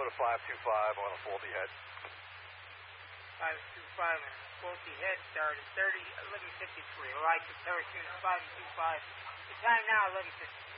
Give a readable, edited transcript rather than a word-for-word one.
to 525 on a faulty head. 525 and faulty head started 30, 1153. All right, the parachute 525. The time now, 1150.